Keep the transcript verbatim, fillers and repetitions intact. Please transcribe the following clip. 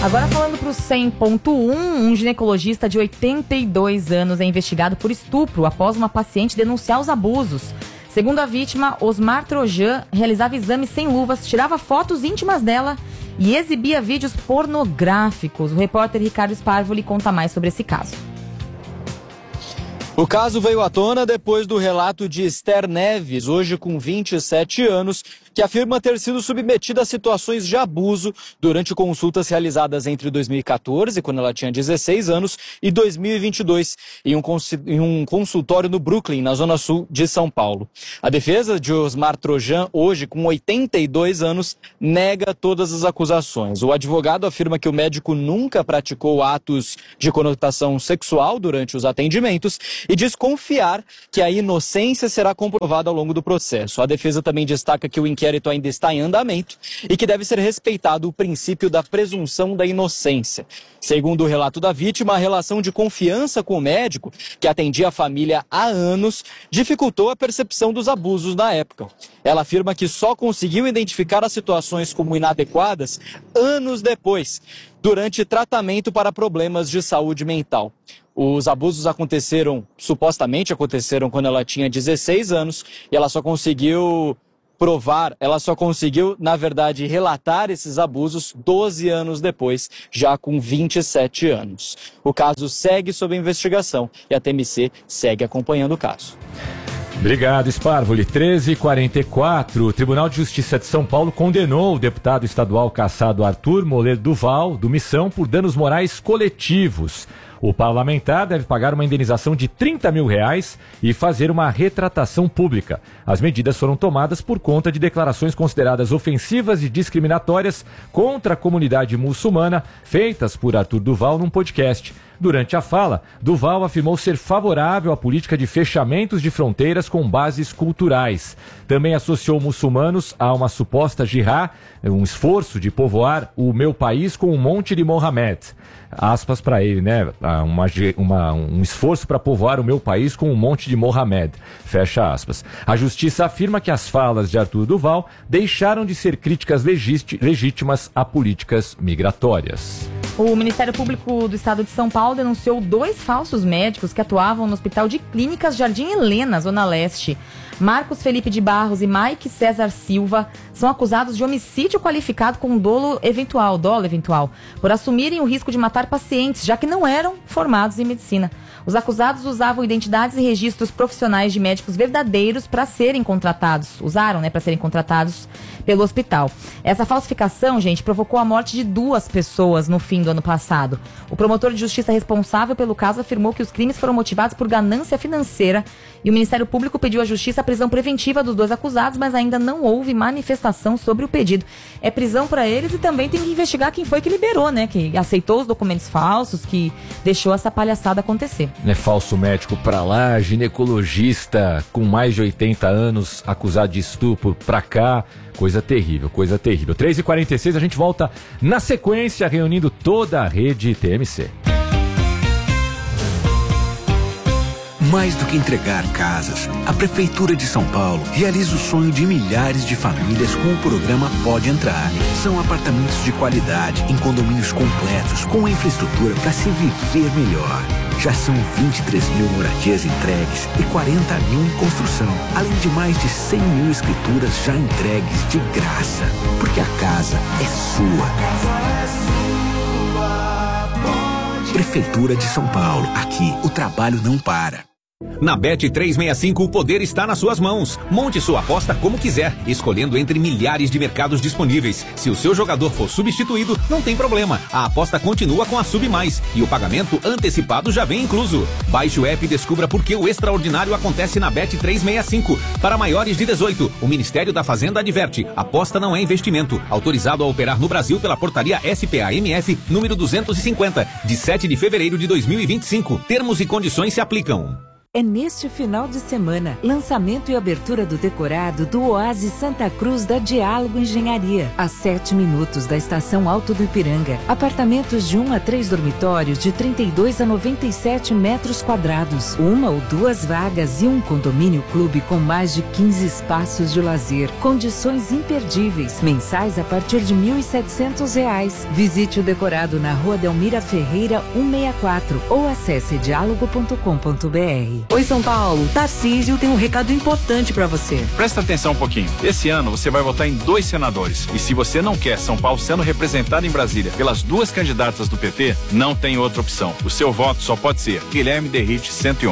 Agora falando para o cem ponto um, um ginecologista de oitenta e dois anos é investigado por estupro após uma paciente denunciar os abusos. Segundo a vítima, Osmar Trojan realizava exames sem luvas, tirava fotos íntimas dela e exibia vídeos pornográficos. O repórter Ricardo Sparvoli conta mais sobre esse caso. O caso veio à tona depois do relato de Esther Neves, hoje com vinte e sete anos, que afirma ter sido submetida a situações de abuso durante consultas realizadas entre dois mil e quatorze, quando ela tinha dezesseis anos, e dois mil e vinte e dois, em um, em um consultório no Brooklyn, na zona sul de São Paulo. A defesa de Osmar Trojan, hoje com oitenta e dois anos, nega todas as acusações. O advogado afirma que o médico nunca praticou atos de conotação sexual durante os atendimentos e diz confiar que a inocência será comprovada ao longo do processo. A defesa também destaca que o inquérito ainda está em andamento e que deve ser respeitado o princípio da presunção da inocência. Segundo o relato da vítima, a relação de confiança com o médico, que atendia a família há anos, dificultou a percepção dos abusos na época. Ela afirma que só conseguiu identificar as situações como inadequadas anos depois, durante tratamento para problemas de saúde mental. Os abusos aconteceram, supostamente aconteceram quando ela tinha dezesseis anos e ela só conseguiu provar, ela só conseguiu, na verdade, relatar esses abusos doze anos depois, já com vinte e sete anos. O caso segue sob investigação e a T M C segue acompanhando o caso. Obrigado, Sparvoli. treze e quarenta e quatro, o Tribunal de Justiça de São Paulo condenou o deputado estadual cassado Arthur Moledo Duval, do Missão, por danos morais coletivos. O parlamentar deve pagar uma indenização de trinta mil reais e fazer uma retratação pública. As medidas foram tomadas por conta de declarações consideradas ofensivas e discriminatórias contra a comunidade muçulmana feitas por Arthur Duval num podcast. Durante a fala, Duval afirmou ser favorável à política de fechamentos de fronteiras com bases culturais. Também associou muçulmanos a uma suposta jihad, um esforço de povoar o meu país com um monte de Mohamed. Aspas para ele, né? Uma, uma, um esforço para povoar o meu país com um monte de Mohamed. Fecha aspas. A justiça afirma que as falas de Arthur Duval deixaram de ser críticas legíti- legítimas a políticas migratórias. O Ministério Público do Estado de São Paulo denunciou dois falsos médicos que atuavam no Hospital de Clínicas Jardim Helena, Zona Leste. Marcos Felipe de Barros e Mike César Silva são acusados de homicídio qualificado com dolo eventual, dolo eventual, por assumirem o risco de matar pacientes, já que não eram formados em medicina. Os acusados usavam identidades e registros profissionais de médicos verdadeiros para serem contratados, usaram, né, para serem contratados pelo hospital. Essa falsificação, gente, provocou a morte de duas pessoas no fim do ano passado. O promotor de justiça responsável pelo caso afirmou que os crimes foram motivados por ganância financeira e o Ministério Público pediu à Justiça a prisão preventiva dos dois acusados, mas ainda não houve manifestação sobre o pedido. É prisão para eles e também tem que investigar quem foi que liberou, né? Que aceitou os documentos falsos, que deixou essa palhaçada acontecer. É falso médico pra lá, ginecologista com mais de oitenta anos acusado de estupro pra cá. Coisa terrível, coisa terrível. três e quarenta e seis, a gente volta na sequência, reunindo toda a rede T M C. Mais do que entregar casas, a Prefeitura de São Paulo realiza o sonho de milhares de famílias com o programa Pode Entrar. São apartamentos de qualidade, em condomínios completos, com infraestrutura para se viver melhor. Já são vinte e três mil moradias entregues e quarenta mil em construção, além de mais de cem mil escrituras já entregues de graça. Porque a casa é sua. Prefeitura de São Paulo. Aqui, o trabalho não para. Na Bet trezentos e sessenta e cinco, o poder está nas suas mãos. Monte sua aposta como quiser, escolhendo entre milhares de mercados disponíveis. Se o seu jogador for substituído, não tem problema. A aposta continua com a Sub Mais e o pagamento antecipado já vem incluso. Baixe o app e descubra por que o extraordinário acontece na Bet trezentos e sessenta e cinco. Para maiores de dezoito, o Ministério da Fazenda adverte: aposta não é investimento. Autorizado a operar no Brasil pela portaria S P A M F número duzentos e cinquenta, de sete de fevereiro de dois mil e vinte e cinco. Termos e condições se aplicam. é neste final de semana. Lançamento e abertura do decorado do Oásis Santa Cruz da Diálogo Engenharia, a sete minutos da estação Alto do Ipiranga. Apartamentos de um a três dormitórios de trinta e dois a noventa e sete metros quadrados. Uma ou duas vagas e um condomínio clube com mais de quinze espaços de lazer. Condições imperdíveis. Mensais a partir de mil e setecentos reais. Visite o decorado na Rua Delmira Ferreira cento e sessenta e quatro ou acesse diálogo ponto com ponto br. Oi, São Paulo. Tarcísio tem um recado importante para você. Presta atenção um pouquinho. Esse ano você vai votar em dois senadores. E se você não quer São Paulo sendo representado em Brasília pelas duas candidatas do P T, não tem outra opção. O seu voto só pode ser Guilherme Derrite cento e onze.